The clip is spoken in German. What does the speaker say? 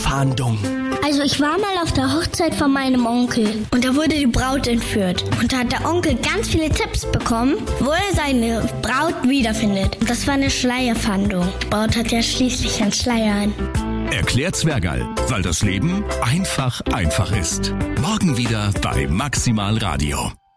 Schleierfahndung. Also ich war mal auf der Hochzeit von meinem Onkel und da wurde die Braut entführt. Und da hat der Onkel ganz viele Tipps bekommen, wo er seine Braut wiederfindet. Das war eine Schleierfahndung. Die Braut hat ja schließlich einen Schleier an. Erklärt Zwergerl, weil das Leben einfach ist. Morgen wieder bei Maximal Radio.